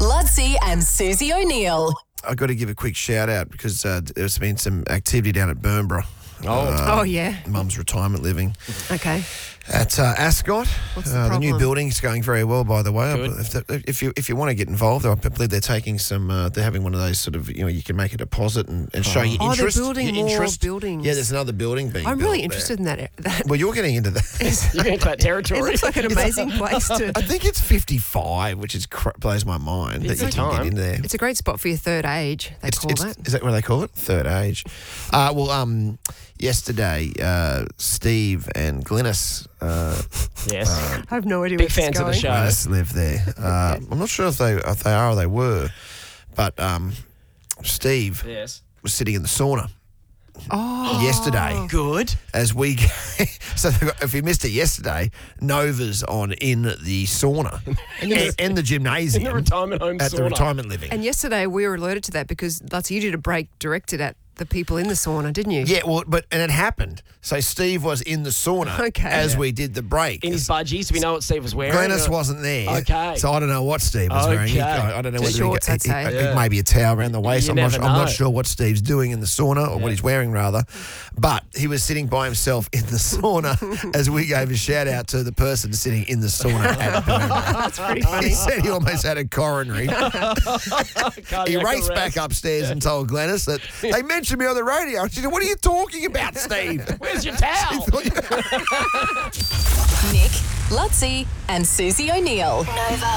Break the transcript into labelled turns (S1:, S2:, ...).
S1: Ludsey and Susie O'Neill.
S2: I've got to give a quick shout out because there's been some activity down at Burnborough.
S3: Oh, yeah.
S2: Mum's retirement living
S3: Okay.
S2: at Ascot.
S3: What's the
S2: the new
S3: problem?
S2: building's going very well, by the way.
S4: Good.
S2: If you want to get involved, I believe they're taking some. They're having one of those sort of you can make a deposit and show your
S3: Oh, they're
S2: interest.
S3: building
S2: your
S3: more
S2: interest.
S3: buildings.
S2: Yeah, there's another building being.
S3: I'm
S2: built
S3: really
S2: there.
S3: interested in that.
S2: Well, you're getting into that.
S4: You're into that territory.
S3: It looks like an amazing place to.
S2: I think it's 55, which blows my mind that you
S4: Busy
S2: can get
S4: time.
S2: in there.
S3: It's a great spot for your third age. They call that.
S2: Is that what they call it? Third age. Yesterday, Steve and Glynis,
S4: Yes.
S3: I have no idea
S4: Big
S3: where
S4: fans of the
S3: this is
S4: show.
S3: going.
S2: Glynis live there. I'm not sure if they are or they were, but Steve
S4: Yes.
S2: was sitting in the sauna
S3: Oh,
S2: yesterday.
S4: Good.
S2: As we, so if you missed it yesterday, Nova's on in the sauna and the gymnasium
S4: In the retirement home
S2: at the
S4: sauna.
S2: retirement living.
S3: And yesterday we were alerted to that because Lutsey, you did a break directed at the people in the sauna, didn't you?
S2: Yeah, well, and it happened. So Steve was in the sauna
S3: Okay.
S2: as we did the break.
S4: In his budgies, we know what Steve was wearing.
S2: Glennis wasn't there.
S4: Okay.
S2: So I don't know what Steve was wearing.
S4: Okay.
S2: I don't know
S3: Just
S2: whether
S3: shorts, I'd say.
S4: Yeah.
S2: maybe a towel around the waist.
S4: You
S2: I'm not
S4: never know.
S2: sure what Steve's doing in the sauna or what he's wearing, rather. But he was sitting by himself in the sauna as we gave a shout out to the person sitting in the sauna at Burnborough.
S3: That's pretty funny.
S2: He said he almost had a coronary. He raced back upstairs and told Glennis that they mentioned me on the radio. She said, "What are you talking about, Steve?"
S4: Where's your towel?
S1: Nick, Ludsey and Susie O'Neill. Nova.